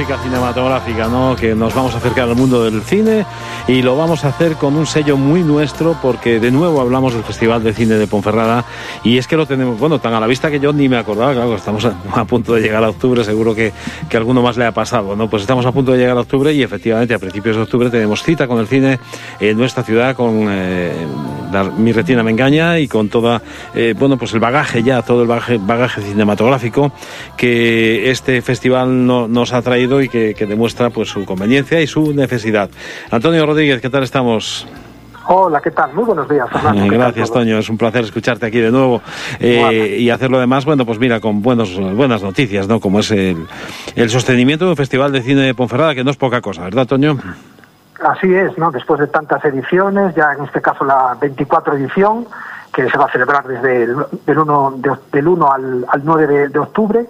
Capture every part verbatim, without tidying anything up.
música cinematográfica, ¿no? Que nos vamos a acercar al mundo del cine y lo vamos a hacer con un sello muy nuestro, porque de nuevo hablamos del Festival de Cine de Ponferrada y es que lo tenemos, bueno, tan a la vista que yo ni me acordaba. Claro, estamos a, a punto de llegar a octubre, seguro que, que a alguno más le ha pasado, ¿no? Pues estamos a punto de llegar a octubre y efectivamente a principios de octubre tenemos cita con el cine en nuestra ciudad, con eh, la, Mi retina me engaña, y con toda, eh, bueno, pues el bagaje ya, todo el bagaje, bagaje cinematográfico que este festival no, nos ha traído y que, que demuestra pues su conveniencia y su necesidad. Antonio Rodríguez, ¿qué tal estamos? Hola, ¿qué tal? Muy buenos días, Fernando. Gracias, Toño, es un placer escucharte aquí de nuevo, eh, bueno. y hacerlo además, bueno, pues mira, con buenos, buenas noticias, ¿no? Como es el, el sostenimiento de un Festival de Cine de Ponferrada, que no es poca cosa, ¿verdad, Toño? Así es, ¿no? Después de tantas ediciones, ya en este caso la veinticuatro edición, que se va a celebrar desde el del uno, de, del uno al, al nueve de, de octubre,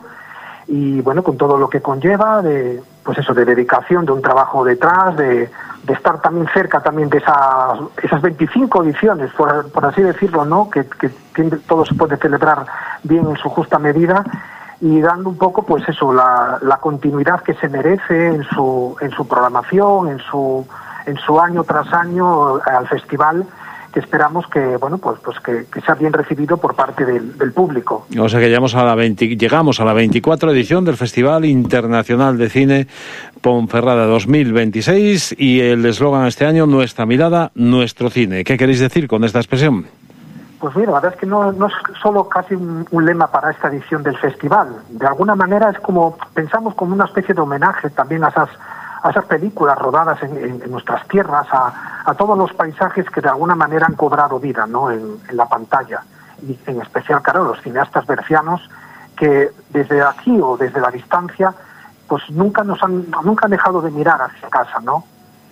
y bueno, con todo lo que conlleva de, pues eso, de dedicación, de un trabajo detrás, de, de estar también cerca también de esas, esas veinticinco ediciones, por, por así decirlo, ¿no? Que, que todo se puede celebrar bien en su justa medida, y dando un poco, pues eso, la, la continuidad que se merece en su, en su programación, en su, en su año tras año al festival, que esperamos que, bueno, pues, pues que, que sea bien recibido por parte del, del público. O sea que llegamos a la veinte, llegamos a la veinticuatro edición del Festival Internacional de Cine Ponferrada dos mil veintiséis, y el eslogan este año: nuestra mirada, nuestro cine. ¿Qué queréis decir con esta expresión? Pues mira, la verdad es que no, no es solo casi un, un lema para esta edición del festival. De alguna manera es como, pensamos como una especie de homenaje también a esas a esas películas rodadas en, en, en nuestras tierras, a, a todos los paisajes que de alguna manera han cobrado vida, ¿no? en, en la pantalla. Y en especial, claro, los cineastas bercianos, que desde aquí o desde la distancia, pues nunca nos han, nunca han dejado de mirar hacia casa, ¿no?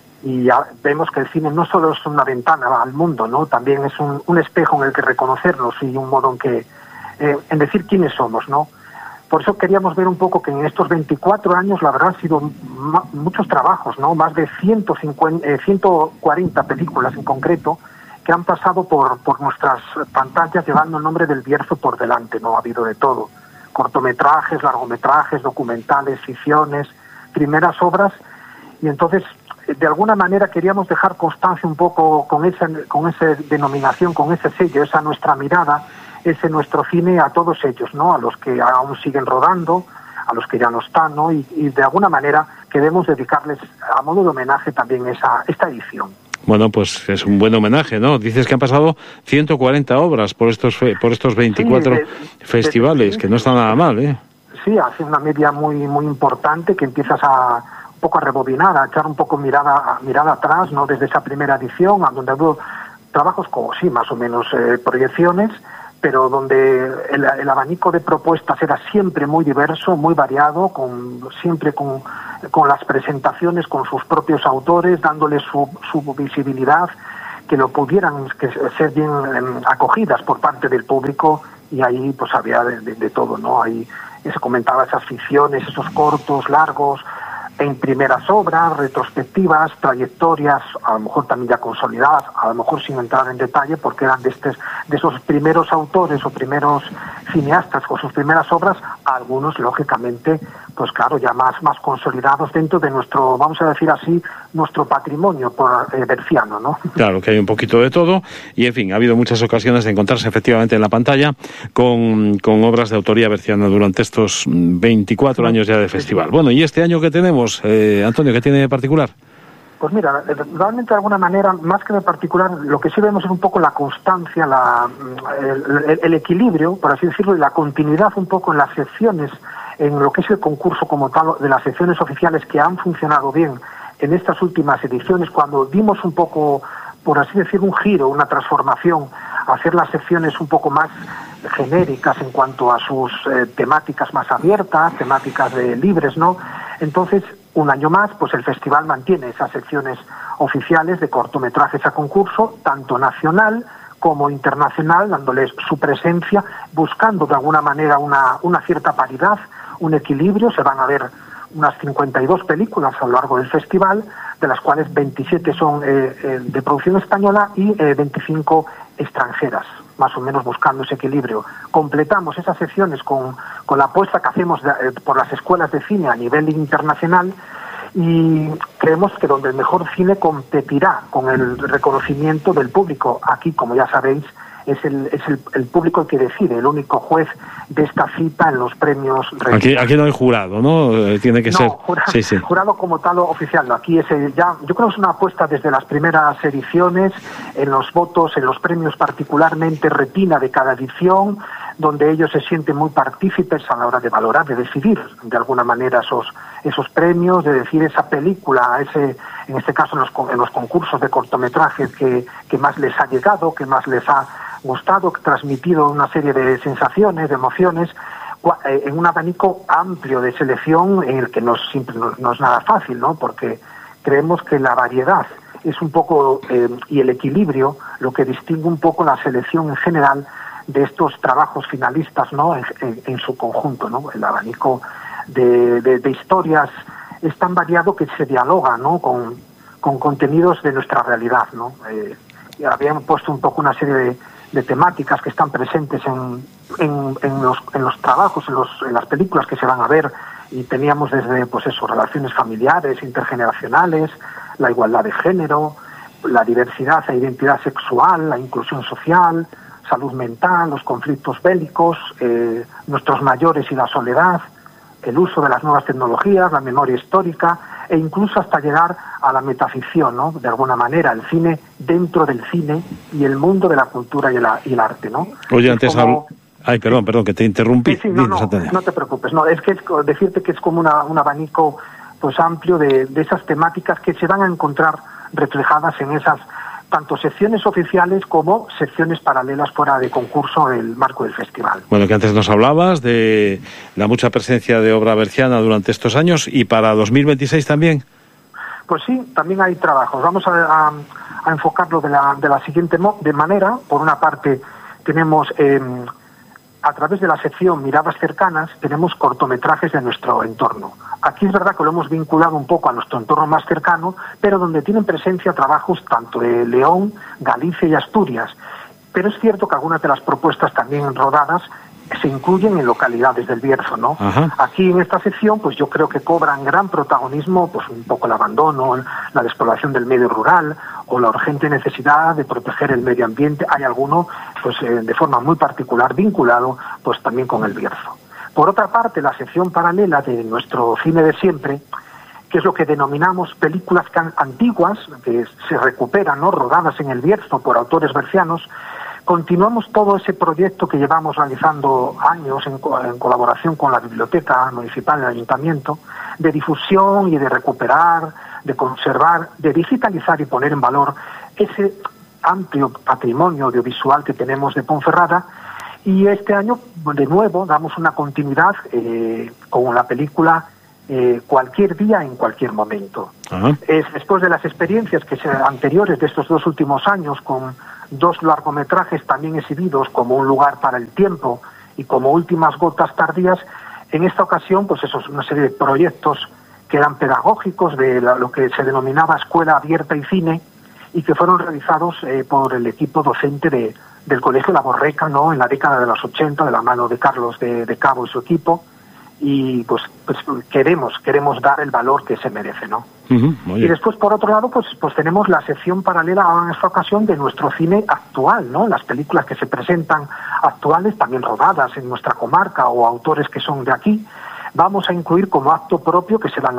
Y ya vemos que el cine no solo es una ventana al mundo, ¿no? También es un, un espejo en el que reconocernos y un modo en que, eh, en decir quiénes somos, ¿no? Por eso queríamos ver un poco que en estos veinticuatro años, la verdad, han sido ma- muchos trabajos, ¿no? Más de ciento cincuenta, eh, ciento cuarenta películas en concreto que han pasado por, por nuestras pantallas llevando el nombre del Bierzo por delante, ¿no? Ha habido de todo. Cortometrajes, largometrajes, documentales, ficciones, primeras obras. Y entonces, de alguna manera, queríamos dejar constancia un poco con esa, con esa denominación, con ese sello, esa nuestra mirada, ese nuestro cine a todos ellos, ¿no? A los que aún siguen rodando, a los que ya no están, ¿no? Y, y de alguna manera queremos dedicarles a modo de homenaje también esa esta edición. Bueno, pues es un buen homenaje, ¿no? Dices que han pasado ciento cuarenta obras por estos por estos veinticuatro sí, de, festivales, de, que no está nada mal, ¿eh? Sí, hace una media muy muy importante que empiezas a un poco a rebobinar, a echar un poco mirada mirada atrás, ¿no? Desde esa primera edición, a donde hubo trabajos como sí, más o menos eh, proyecciones, pero donde el, el abanico de propuestas era siempre muy diverso, muy variado, con siempre con, con las presentaciones, con sus propios autores, dándoles su, su visibilidad, que lo pudieran que ser bien eh, acogidas por parte del público, y ahí pues había de, de, de todo, ¿no? Ahí se comentaba esas ficciones, esos cortos, largos, en primeras obras, retrospectivas, trayectorias, a lo mejor también ya consolidadas, a lo mejor sin entrar en detalle, porque eran de, estos, de esos primeros autores o primeros cineastas con sus primeras obras, algunos, lógicamente, pues claro, ya más, más consolidados dentro de nuestro, vamos a decir así, nuestro patrimonio por, eh, berciano, ¿no? Claro, que hay un poquito de todo, y en fin, ha habido muchas ocasiones de encontrarse efectivamente en la pantalla con, con obras de autoría berciana durante estos veinticuatro años ya de festival. Bueno, ¿y este año qué tenemos, eh, Antonio, qué tiene de particular? Pues mira, realmente de alguna manera, más que de particular, lo que sí vemos es un poco la constancia, la, el, el, el equilibrio, por así decirlo, y la continuidad un poco en las secciones, en lo que es el concurso como tal, de las secciones oficiales que han funcionado bien en estas últimas ediciones, cuando dimos un poco, por así decir, un giro, una transformación, hacer las secciones un poco más genéricas en cuanto a sus eh, temáticas más abiertas, temáticas de libres, ¿no? Entonces, un año más, pues el festival mantiene esas secciones oficiales de cortometrajes a concurso, tanto nacional como internacional, dándoles su presencia, buscando de alguna manera una, una cierta paridad, un equilibrio. Se van a ver unas cincuenta y dos películas a lo largo del festival, de las cuales veintisiete son eh, eh, de producción española y eh, veinticinco extranjeras, más o menos buscando ese equilibrio. Completamos esas secciones con, con la apuesta que hacemos de, eh, por las escuelas de cine a nivel internacional, y creemos que donde el mejor cine competirá con el reconocimiento del público. Aquí, como ya sabéis, es el, es el, el público el que decide, el único juez de esta cita en los premios. Aquí, aquí no hay jurado, ¿no? Tiene que no, ser... Jurado, sí, sí. jurado como tal oficial, no. Aquí es el, ya, yo creo que es una apuesta desde las primeras ediciones, en los votos, en los premios particularmente retina de cada edición, donde ellos se sienten muy partícipes a la hora de valorar, de decidir de alguna manera esos esos premios, de decir esa película, ese en este caso en los, en los concursos de cortometrajes que, que más les ha llegado, que más les ha gustado, transmitido una serie de sensaciones, de emociones, en un abanico amplio de selección en el que no, siempre, no, no es nada fácil, ¿no? Porque creemos que la variedad es un poco, eh, y el equilibrio, lo que distingue un poco la selección en general de estos trabajos finalistas, ¿no? En, en, en su conjunto, ¿no? El abanico de, de, de historias es tan variado que se dialoga, ¿no? Con, con contenidos de nuestra realidad, ¿no? Eh, habían puesto un poco una serie de, de temáticas que están presentes en, en, en, los, en los trabajos, en, los, en las películas que se van a ver, y teníamos desde, pues eso, relaciones familiares, intergeneracionales, la igualdad de género, la diversidad e identidad sexual, la inclusión social, salud mental, los conflictos bélicos, eh, nuestros mayores y la soledad, el uso de las nuevas tecnologías, la memoria histórica, e incluso hasta llegar a la metaficción, ¿no? De alguna manera, el cine dentro del cine y el mundo de la cultura y el, y el arte, ¿no? Oye, antes como... hablo... Ay, perdón, perdón, que te interrumpí. Sí, sí, no, no, no te preocupes. No, es que es decirte que es como una, un abanico pues amplio de, de esas temáticas que se van a encontrar reflejadas en esas tanto secciones oficiales como secciones paralelas fuera de concurso en el marco del festival. Bueno, que antes nos hablabas de la mucha presencia de obra berciana durante estos años, y para dos mil veintiséis también. Pues sí, también hay trabajos. Vamos a, a, a enfocarlo de la, de la siguiente mo- de manera. Por una parte, tenemos eh, a través de la sección Miradas Cercanas, tenemos cortometrajes de nuestro entorno. Aquí es verdad que lo hemos vinculado un poco a nuestro entorno más cercano, pero donde tienen presencia trabajos tanto de León, Galicia y Asturias. Pero es cierto que algunas de las propuestas también rodadas se incluyen en localidades del Bierzo, ¿no? Ajá. Aquí en esta sección, pues yo creo que cobran gran protagonismo, pues un poco el abandono, la despoblación del medio rural o la urgente necesidad de proteger el medio ambiente. Hay alguno, pues eh, de forma muy particular vinculado, pues también con el Bierzo. Por otra parte, la sección paralela de nuestro cine de siempre, que es lo que denominamos películas antiguas, que se recuperan, ¿no? Rodadas en el Bierzo por autores bercianos. Continuamos todo ese proyecto que llevamos realizando años en, co- en colaboración con la Biblioteca Municipal del Ayuntamiento, de difusión y de recuperar, de conservar, de digitalizar y poner en valor ese amplio patrimonio audiovisual que tenemos de Ponferrada. Y este año, de nuevo, damos una continuidad eh, con la película eh, Cualquier día, en cualquier momento. Uh-huh. Es después de las experiencias que se, anteriores de estos dos últimos años, con dos largometrajes también exhibidos como Un lugar para el tiempo y como Últimas gotas tardías, en esta ocasión, pues eso es una serie de proyectos que eran pedagógicos de la, lo que se denominaba Escuela Abierta y Cine, y que fueron realizados eh, por el equipo docente de, del Colegio La Borreca, ¿no? En la década de los ochenta, de la mano de Carlos de, de Cabo y su equipo, y pues, pues queremos queremos dar el valor que se merece, ¿no? Uh-huh, y después, por otro lado, pues pues tenemos la sección paralela en esta ocasión de nuestro cine actual, ¿no? Las películas que se presentan actuales, también rodadas en nuestra comarca o autores que son de aquí, vamos a incluir como acto propio, que será